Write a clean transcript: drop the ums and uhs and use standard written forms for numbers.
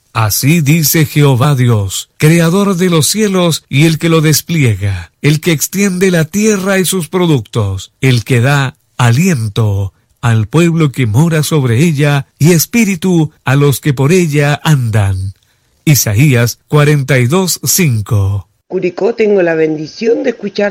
Así dice Jehová Dios, creador de los cielos y el que lo despliega, el que extiende la tierra y sus productos, el que da aliento al pueblo que mora sobre ella y espíritu a los que por ella andan. Isaías 42:5. Curicó, tengo la bendición de escuchar